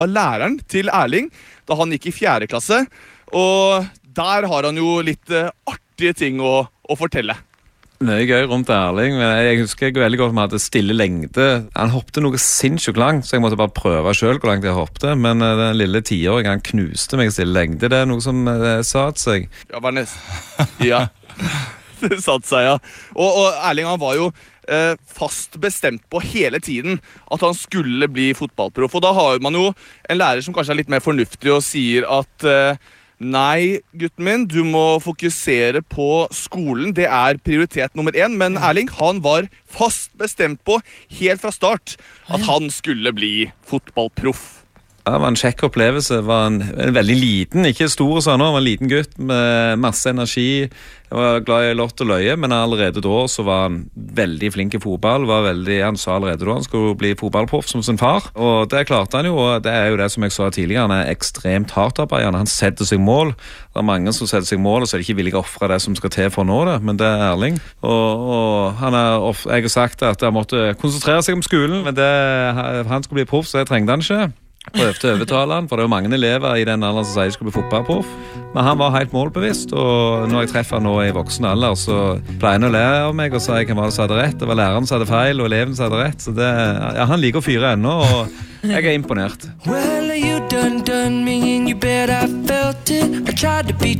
læreren til Erling da han gikk i 4. klasse, og der har han jo litt artige ting å fortelle. Mye gøy rundt Erling, men jeg husker veldig godt at vi hadde stille lengde. Han hoppte noe sinnssykt langt, så jeg måtte bare prøve selv hvor langt jeg hoppte, men den lille 10-åringen, han knuste meg stille lengde. Det er noe som satt seg. Ja, var ja, det satt seg, ja. Og Erling, han var jo fast bestemt på hele tiden at han skulle bli fotballproff, og da har man jo en lærer som kanskje er litt mer fornuftig og sier at nei, gutten min, du må fokusere på skolen. Det er prioritet nummer 1. Men Erling, han var fast bestemt på, helt fra start, at han skulle bli fotballproff. Det var en kjekk opplevelse. Var en veldig liten, ikke stor sånn, han var en liten gutt med masse energi. Jeg var glad i lott og løye, men allerede da så var han veldig flink i fotball. Han sa allerede da han skulle bli fotballproff som sin far. Og det klarte han jo, og det er jo det som jeg sa tidligere. Han er ekstremt hardtarbeidende. Han setter seg mål. Det er mange som setter seg mål, og så er de ikke villige å offre det som skal til for å nå det, men det er Erling. Og jeg har sagt at han måtte konsentrere seg om skolen, men han skulle bli proff, så jeg trengte han ikke. Prøvde å overtale han, for det var mange elever i den alderen som sier de skulle bli fotballproff. Men han var helt målbevisst, og når jeg treffer han nå i voksen alder, så pleier han å le av meg og sier hvem var det som hadde rett. Det var læreren som hadde feil, og eleven som hadde rett. Så han liker å fyre ennå, og jeg er imponert. Well, you done me and you bet I felt it. I tried to be